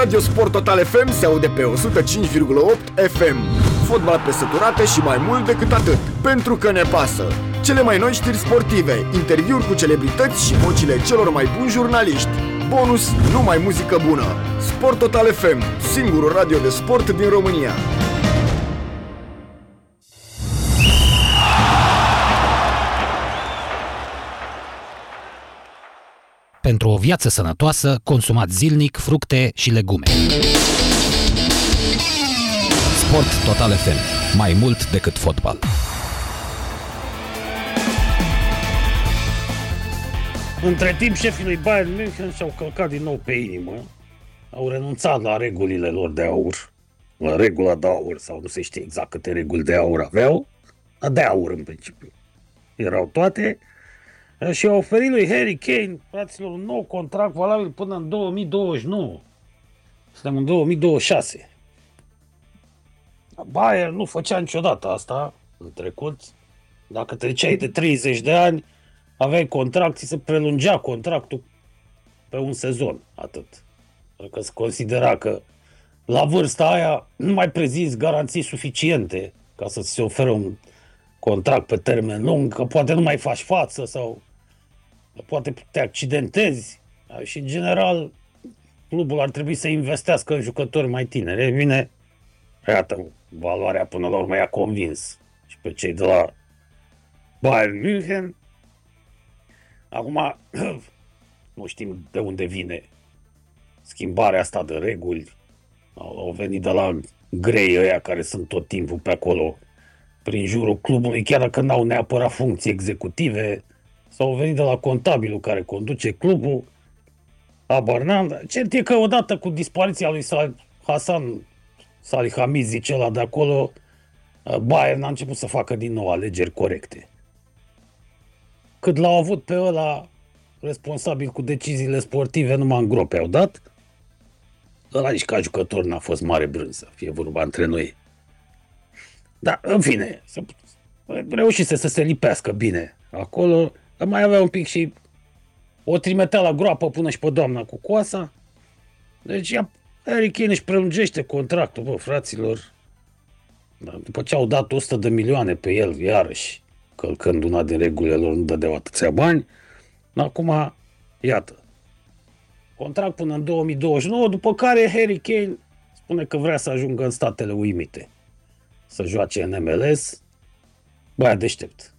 Radio Sport Total FM se aude pe 105,8 FM. Fotbal pe săturate și mai mult decât atât, pentru că ne pasă. Cele mai noi știri sportive, interviuri cu celebrități și vocile celor mai buni jurnaliști. Bonus, numai muzică bună. Sport Total FM, singurul radio de sport din România. Pentru o viață sănătoasă, consumați zilnic fructe și legume. Sport Total FM. Mai mult decât fotbal. Între timp, șefii lui Bayern München și-au călcat din nou pe inimă. Au renunțat la regulile lor de aur. La regula de aur, sau nu se știe exact câte reguli de aur aveau. De aur, în principiu. Erau toate. Și a oferit lui Harry Kane, fraților, un nou contract valabil până în 2029. Suntem în 2026. Bayern nu făcea niciodată asta în trecut. Dacă treceai de 30 de ani, aveai contract, ți se prelungea contractul pe un sezon, atât. Dacă se considera că la vârsta aia nu mai prezinți garanții suficiente ca să ți se ofere un contract pe termen lung, că poate nu mai faci față sau poate te accidentezi și, în general, clubul ar trebui să investească în jucători mai tineri. E bine, iată, valoarea până la urmă i-a convins și pe cei de la Bayern München. Acum, nu știm de unde vine schimbarea asta de reguli. Au venit de la grei ăia care sunt tot timpul pe acolo prin jurul clubului, chiar dacă n-au neapărat funcții executive, sau au venit de la contabilul care conduce clubul, habar n-am. Cert e că odată cu dispariția lui Hasan Salihamidzic, cel de acolo, Bayern a început să facă din nou alegeri corecte. Cât l-au avut pe ăla responsabil cu deciziile sportive, numai în grope au dat. Ăla nici ca jucător n-a fost mare brânză, fie vorba între noi. Dar, în fine, reușise să se lipească bine acolo, dar mai avea un pic și o trimitea la groapă până și pe doamna cu coasa. Deci Harry Kane își prelungește contractul, bă, fraților. Dar după ce au dat 100 de milioane pe el, iarăși, călcând una din regulile lor, nu dădeau atâția bani. Acum, iată, contract până în 2029, după care Harry Kane spune că vrea să ajungă în Statele Uimite, să joace în MLS. Băia deștept.